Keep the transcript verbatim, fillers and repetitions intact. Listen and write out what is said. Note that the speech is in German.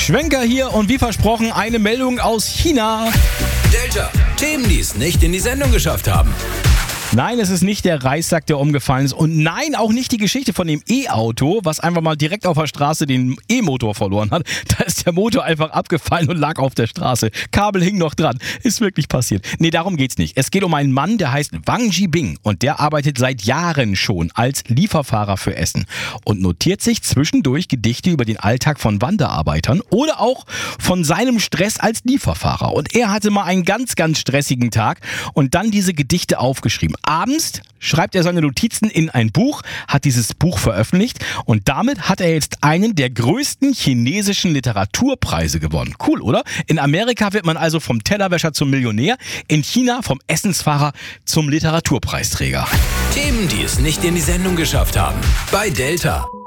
Schwenker hier und wie versprochen eine Meldung aus China. Delta, Themen, die es nicht in die Sendung geschafft haben. Nein, es ist nicht der Reissack, der umgefallen ist. Und nein, auch nicht die Geschichte von dem E-Auto, was einfach mal direkt auf der Straße den E-Motor verloren hat. Da ist der Motor einfach abgefallen und lag auf der Straße. Kabel hing noch dran. Ist wirklich passiert. Nee, darum geht's nicht. Es geht um einen Mann, der heißt Wang Jibing. Und der arbeitet seit Jahren schon als Lieferfahrer für Essen. Und notiert sich zwischendurch Gedichte über den Alltag von Wanderarbeitern oder auch von seinem Stress als Lieferfahrer. Und er hatte mal einen ganz, ganz stressigen Tag und dann diese Gedichte aufgeschrieben. Abends schreibt er seine Notizen in ein Buch, hat dieses Buch veröffentlicht und damit hat er jetzt einen der größten chinesischen Literaturpreise gewonnen. Cool, oder? In Amerika wird man also vom Tellerwäscher zum Millionär, in China vom Essensfahrer zum Literaturpreisträger. Themen, die es nicht in die Sendung geschafft haben. Bei Delta.